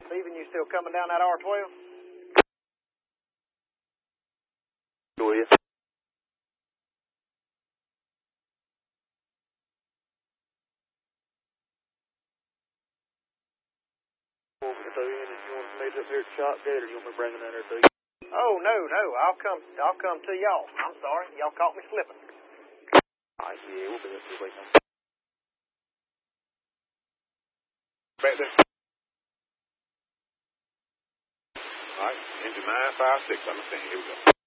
Steven, you still coming down that R12? Oh, yeah. If you want to meet up here at Shop Gate, or you want me bringing that to you? Oh, no. I'll come to y'all. I'm sorry. Y'all caught me slipping. All right, yeah, we'll be up this weekend. Back there. All right, engine 956, I understand. Here we go.